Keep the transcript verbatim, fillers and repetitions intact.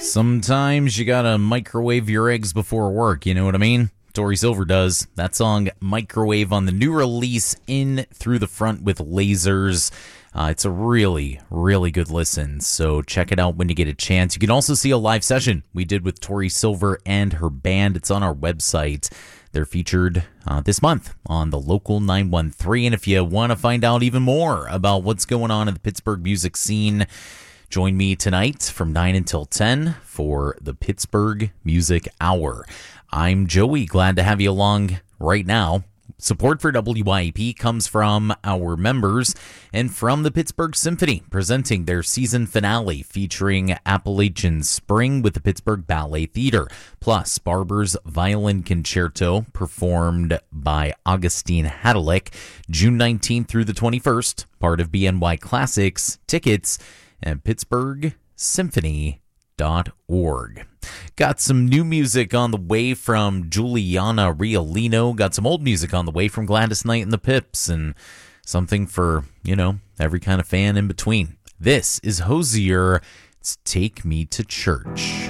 Sometimes you gotta microwave your eggs before work, you know what I mean? Tori Silver does. That song, Microwave, on the new release, In Through the Front with Lasers. Uh, it's a really, really good listen, so check it out when you get a chance. You can also see a live session we did with Tori Silver and her band. It's on our website. They're featured uh, this month on the Local nine one three, and if you want to find out even more about what's going on in the Pittsburgh music scene, join me tonight from nine until ten for the Pittsburgh Music Hour. I'm Joey. Glad to have you along right now. Support for W Y A P comes from our members and from the Pittsburgh Symphony, presenting their season finale featuring Appalachian Spring with the Pittsburgh Ballet Theater, plus Barber's Violin Concerto performed by Augustine Hadalick, June nineteenth through the twenty-first, part of B N Y Classics. Tickets at pittsburgh symphony dot org. Got some new music on the way from Juliana Riolino. Got some old music on the way from Gladys Knight and the Pips, and something for, you know, every kind of fan in between. This is Hozier. It's Take Me to Church.